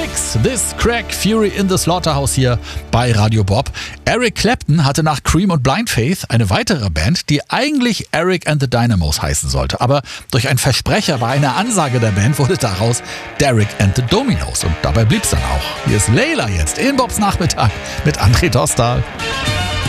6, This Crack Fury in the Slaughterhouse hier bei Radio Bob. Eric Clapton hatte nach Cream und Blind Faith eine weitere Band, die eigentlich Eric and the Dynamos heißen sollte. Aber durch einen Versprecher bei einer Ansage der Band wurde daraus Derek and the Dominos. Und dabei blieb's dann auch. Hier ist Layla jetzt in Bobs Nachmittag mit André Dostal.